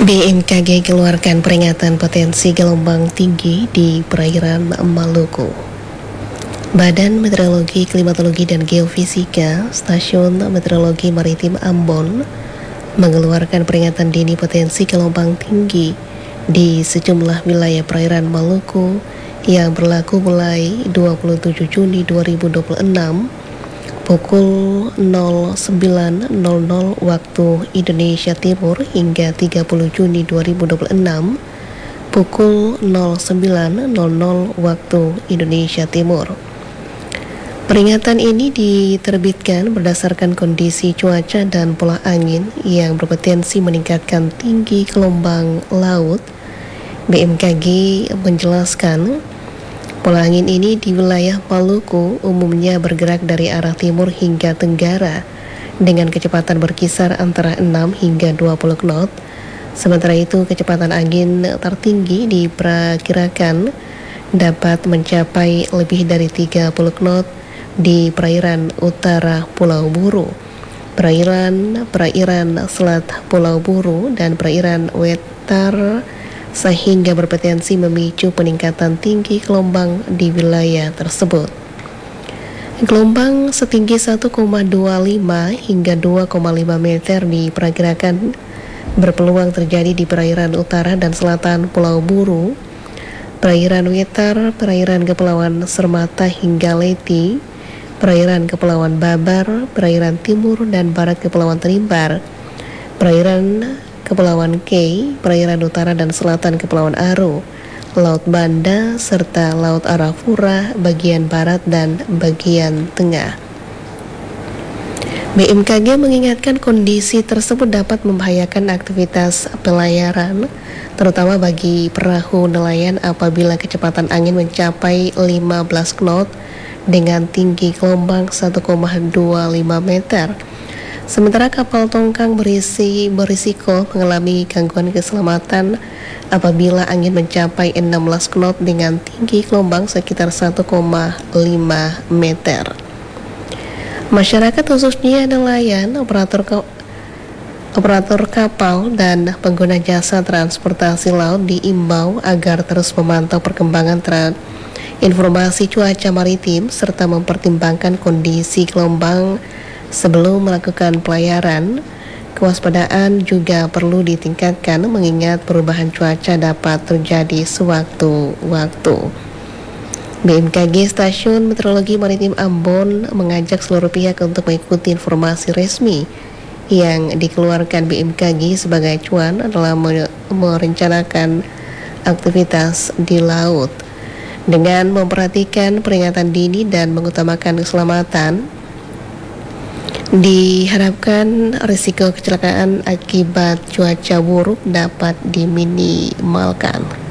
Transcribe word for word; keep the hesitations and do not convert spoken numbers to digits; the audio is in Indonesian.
B M K G keluarkan peringatan potensi gelombang tinggi di perairan Maluku. Badan Meteorologi, Klimatologi, dan Geofisika Stasiun Meteorologi Maritim Ambon mengeluarkan peringatan dini potensi gelombang tinggi di sejumlah wilayah perairan Maluku yang berlaku mulai dua puluh tujuh Juni dua ribu dua puluh enam pukul nol sembilan nol nol waktu Indonesia Timur hingga tiga puluh Juni dua ribu dua puluh enam pukul nol sembilan nol nol waktu Indonesia Timur. Peringatan ini diterbitkan berdasarkan kondisi cuaca dan pola angin yang berpotensi meningkatkan tinggi gelombang laut. B M K G menjelaskan pola angin ini di wilayah Maluku umumnya bergerak dari arah timur hingga tenggara dengan kecepatan berkisar antara enam hingga dua puluh knot. Sementara itu, kecepatan angin tertinggi diperkirakan dapat mencapai lebih dari tiga puluh knot di perairan utara Pulau Buru, perairan perairan selat Pulau Buru, dan perairan Wetar, sehingga berpotensi memicu peningkatan tinggi gelombang di wilayah tersebut. Gelombang setinggi satu koma dua lima hingga dua koma lima meter diperkirakan berpeluang terjadi di perairan utara dan selatan Pulau Buru, perairan Wetar, perairan Kepulauan Sermata hingga Leti, perairan Kepulauan Babar, perairan timur dan barat Kepulauan Terimbar, perairan Kepulauan Kei, perairan utara dan selatan Kepulauan Aro, Laut Banda, serta Laut Arafura bagian barat dan bagian tengah. B M K G mengingatkan kondisi tersebut dapat membahayakan aktivitas pelayaran, terutama bagi perahu nelayan apabila kecepatan angin mencapai lima belas knot dengan tinggi gelombang satu koma dua lima meter. Sementara kapal tongkang berisi berisiko mengalami gangguan keselamatan apabila angin mencapai enam belas knot dengan tinggi gelombang sekitar satu koma lima meter. Masyarakat khususnya nelayan, operator ke- operator kapal dan pengguna jasa transportasi laut diimbau agar terus memantau perkembangan terhadap informasi cuaca maritim serta mempertimbangkan kondisi gelombang sebelum melakukan pelayaran. Kewaspadaan juga perlu ditingkatkan mengingat perubahan cuaca dapat terjadi sewaktu-waktu. B M K G Stasiun Meteorologi Maritim Ambon mengajak seluruh pihak untuk mengikuti informasi resmi yang dikeluarkan B M K G sebagai acuan dalam merencanakan aktivitas di laut. Dengan memperhatikan peringatan dini dan mengutamakan keselamatan, diharapkan risiko kecelakaan akibat cuaca buruk dapat diminimalkan.